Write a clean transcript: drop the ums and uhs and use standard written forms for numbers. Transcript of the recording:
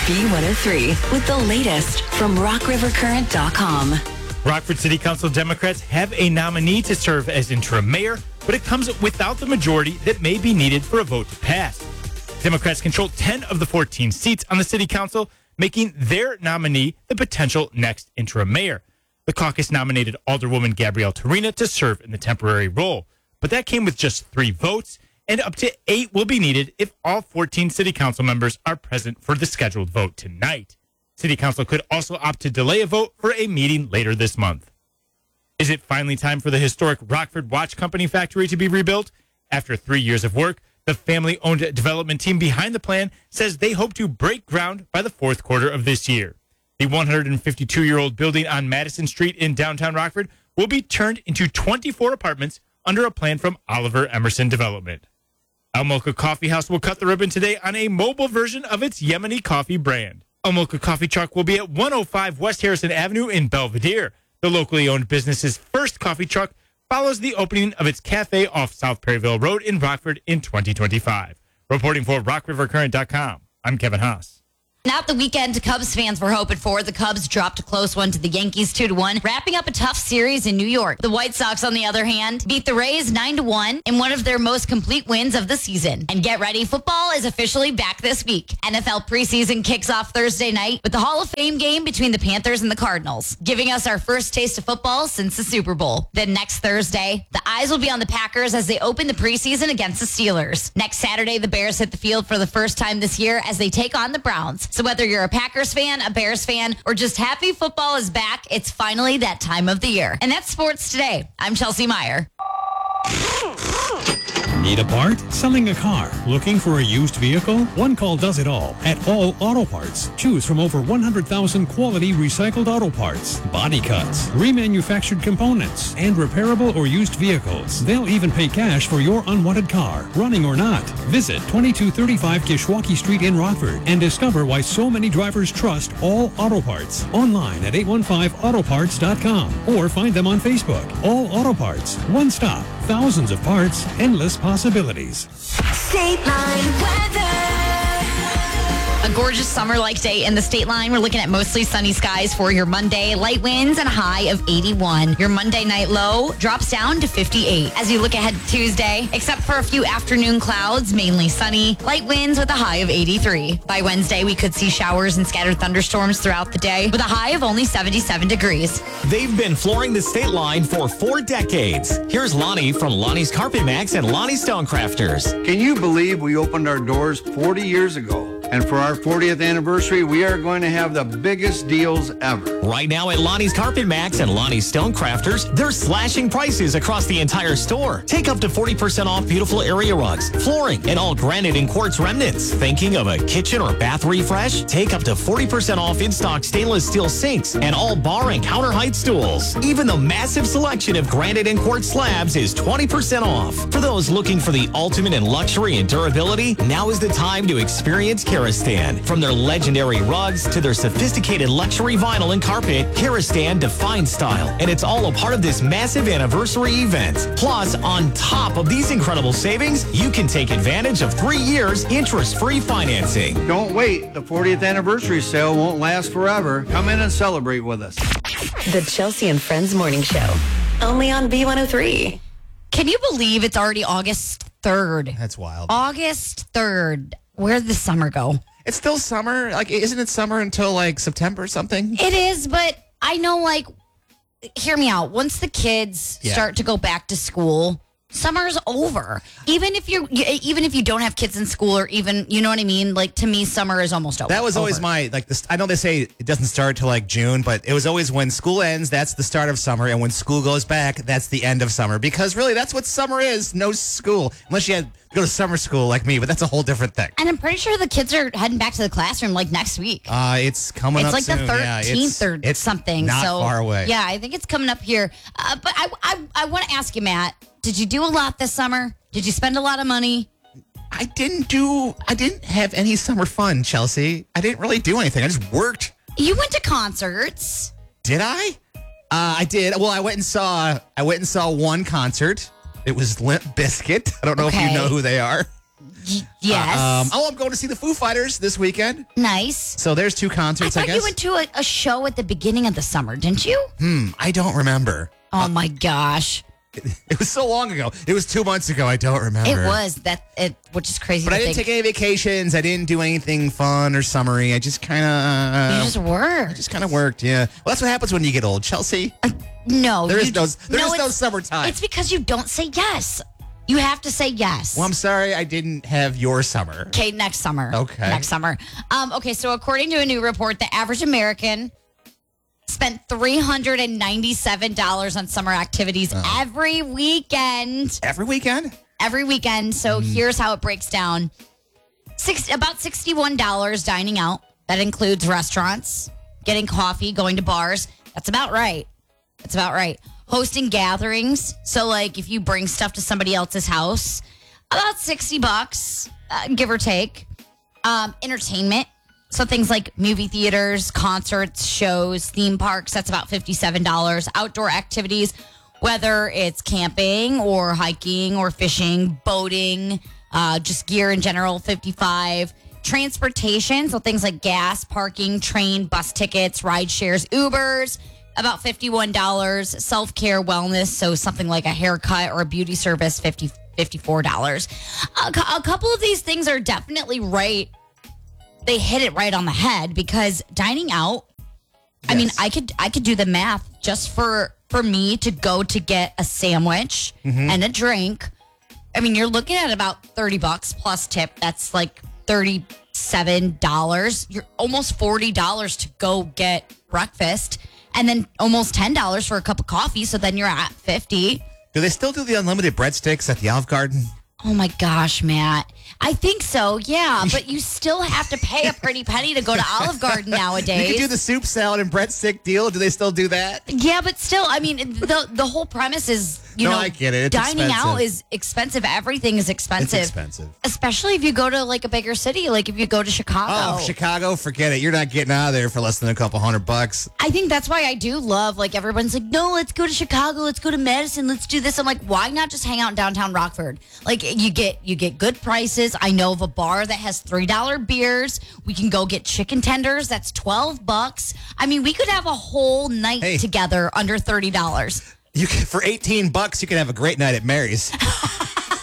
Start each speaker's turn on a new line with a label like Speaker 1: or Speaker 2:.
Speaker 1: B103 with the latest from RockRiverCurrent.com.
Speaker 2: Rockford City Council Democrats have a nominee to serve as interim mayor, but it comes without the majority that may be needed for a vote to pass. Democrats control 10 of the 14 seats on the city council, making their nominee the potential next interim mayor. The caucus nominated Alderwoman Gabrielle Torina to serve in the temporary role, but that came with just 3 votes, and up to 8 will be needed if all 14 city council members are present for the scheduled vote tonight. City Council could also opt to delay a vote for a meeting later this month. Is it finally time for the historic Rockford Watch Company factory to be rebuilt? After 3 years of work, the family-owned development team behind the plan says they hope to break ground by the fourth quarter of this year. The 152-year-old building on Madison Street in downtown Rockford will be turned into 24 apartments under a plan from Oliver Emerson Development. Al Molka Coffee House will cut the ribbon today on a mobile version of its Yemeni coffee brand. Al Molka Coffee Truck will be at 105 West Harrison Avenue in Belvedere. The locally owned business's first coffee truck follows the opening of its cafe off South Perryville Road in Rockford in 2025. Reporting for RockRiverCurrent.com, I'm Kevin Haas.
Speaker 3: Not the weekend Cubs fans were hoping for. The Cubs dropped a close one to the Yankees 2-1, wrapping up a tough series in New York. The White Sox, on the other hand, beat the Rays 9-1 in one of their most complete wins of the season. And get ready, football is officially back this week. NFL preseason kicks off Thursday night with the Hall of Fame game between the Panthers and the Cardinals, giving us our first taste of football since the Super Bowl. Then next Thursday, the eyes will be on the Packers as they open the preseason against the Steelers. Next Saturday, the Bears hit the field for the first time this year as they take on the Browns. So whether you're a Packers fan, a Bears fan, or just happy football is back, it's finally that time of the year. And that's Sports Today. I'm Chelsea Meyer.
Speaker 4: Need a part? Selling a car? Looking for a used vehicle? One call does it all at All Auto Parts. Choose from over 100,000 quality recycled auto parts, body cuts, remanufactured components, and repairable or used vehicles. They'll even pay cash for your unwanted car, running or not. Visit 2235 Kishwaukee Street in Rockford and discover why so many drivers trust All Auto Parts. Online at 815autoparts.com or find them on Facebook. All Auto Parts. One stop. Thousands of parts. Endless possibilities.
Speaker 1: State Line weather.
Speaker 3: A gorgeous summer-like day in the State Line. We're looking at mostly sunny skies for your Monday. Light winds and a high of 81. Your Monday night low drops down to 58. As you look ahead to Tuesday, except for a few afternoon clouds, mainly sunny. Light winds with a high of 83. By Wednesday, we could see showers and scattered thunderstorms throughout the day with a high of only 77 degrees.
Speaker 5: They've been flooring the State Line for 4 decades. Here's Lonnie from Lonnie's Carpet Max and Lonnie Stonecrafters.
Speaker 6: Can you believe we opened our doors 40 years ago? And for our 40th anniversary, we are going to have the biggest deals ever.
Speaker 5: Right now at Lonnie's Carpet Max and Lonnie's Stonecrafters, they're slashing prices across the entire store. Take up to 40% off beautiful area rugs, flooring, and all granite and quartz remnants. Thinking of a kitchen or bath refresh? Take up to 40% off in-stock stainless steel sinks and all bar and counter height stools. Even the massive selection of granite and quartz slabs is 20% off. For those looking for the ultimate in luxury and durability, now is the time to experience Karastan. From their legendary rugs to their sophisticated luxury vinyl and carpet, Karastan defines style, and it's all a part of this massive anniversary event. Plus, on top of these incredible savings, you can take advantage of 3 years interest-free financing.
Speaker 6: Don't wait. The 40th anniversary sale won't last forever. Come in and celebrate with us.
Speaker 1: The Chelsea and Friends Morning Show. Only on B103.
Speaker 3: Can you believe it's already August 3rd?
Speaker 7: That's wild.
Speaker 3: August 3rd. Where'd the summer go?
Speaker 7: It's still summer. Like, isn't it summer until like September or something?
Speaker 3: It is, but I know, like, hear me out. Once the kids start to go back to school, summer's over. Even if you don't have kids in school, or even, you know what I mean? Like, to me, summer is almost over.
Speaker 7: That was always my, like, this. I know they say it doesn't start till like June, but it was always when school ends, that's the start of summer, and when school goes back, that's the end of summer. Because really, that's what summer is. No school, unless you had go to summer school like me, but that's a whole different thing.
Speaker 3: And I'm pretty sure the kids are heading back to the classroom like next week.
Speaker 7: It's coming up
Speaker 3: soon. It's like the 13th
Speaker 7: it's
Speaker 3: something.
Speaker 7: Not far away.
Speaker 3: Yeah, I think it's coming up here. But I want to ask you, Matt, did you do a lot this summer? Did you spend a lot of money?
Speaker 7: I didn't have any summer fun, Chelsea. I didn't really do anything. I just worked.
Speaker 3: You went to concerts.
Speaker 7: Did I? I did. Well, I went and saw one concert. It was Limp Bizkit. I don't know if you know who they are.
Speaker 3: Yes.
Speaker 7: I'm going to see the Foo Fighters this weekend.
Speaker 3: Nice.
Speaker 7: So there's 2
Speaker 3: I
Speaker 7: concerts, I
Speaker 3: thought
Speaker 7: guess.
Speaker 3: you went to a show at the beginning of the summer, didn't you?
Speaker 7: I don't remember.
Speaker 3: Oh my gosh.
Speaker 7: It was so long ago. It was 2 months ago. I don't remember.
Speaker 3: It was which is crazy.
Speaker 7: But
Speaker 3: to
Speaker 7: I didn't
Speaker 3: think.
Speaker 7: take any vacations. I didn't do anything fun or summery. I just kind
Speaker 3: You
Speaker 7: of
Speaker 3: just worked.
Speaker 7: just kind of worked. Yeah. Well, that's what happens when you get old, Chelsea.
Speaker 3: No.
Speaker 7: There is no
Speaker 3: it's-
Speaker 7: summertime.
Speaker 3: It's because you don't say yes. You have to say yes.
Speaker 7: Well, I'm sorry I didn't have your summer.
Speaker 3: Okay, next summer.
Speaker 7: Okay.
Speaker 3: Next summer. Okay, so according to a new report, the average American spent $397 on summer activities every weekend.
Speaker 7: Every weekend?
Speaker 3: Every weekend. So here's how it breaks down. About $61 dining out. That includes restaurants, getting coffee, going to bars. That's about right. That's about right. Hosting gatherings. So like if you bring stuff to somebody else's house, about $60, give or take. Entertainment. So things like movie theaters, concerts, shows, theme parks, that's about $57. Outdoor activities, whether it's camping or hiking or fishing, boating, just gear in general, $55. Transportation, so things like gas, parking, train, bus tickets, ride shares, Ubers, about $51. Self-care, wellness, so something like a haircut or a beauty service, $54. A couple of these things are definitely right. They hit it right on the head because dining out, I mean, I could do the math just for me to go to get a sandwich and a drink. I mean, you're looking at about $30 plus tip. That's like $37. You're almost $40 to go get breakfast, and then almost $10 for a cup of coffee. So then you're at $50.
Speaker 7: Do they still do the unlimited breadsticks at the Olive Garden?
Speaker 3: Oh my gosh, Matt. I think so, yeah. But you still have to pay a pretty penny to go to Olive Garden nowadays.
Speaker 7: You could do the soup salad and breadstick deal. Do they still do that?
Speaker 3: Yeah, but still, I mean, the whole premise is, you know,
Speaker 7: I get it. It's
Speaker 3: dining out
Speaker 7: expensive.
Speaker 3: is expensive. Everything is expensive.
Speaker 7: It's expensive.
Speaker 3: Especially if you go to like a bigger city, like if you go to Chicago.
Speaker 7: Oh, Chicago, forget it. You're not getting out of there for less than a couple $100.
Speaker 3: I think that's why I do love, like, everyone's like, no, let's go to Chicago, let's go to Madison, let's do this. I'm like, why not just hang out in downtown Rockford? Like, you get good prices. I know of a bar that has $3 beers. We can go get chicken tenders. That's $12. I mean, we could have a whole night together under $30.
Speaker 7: For $18, you can have a great night at Mary's.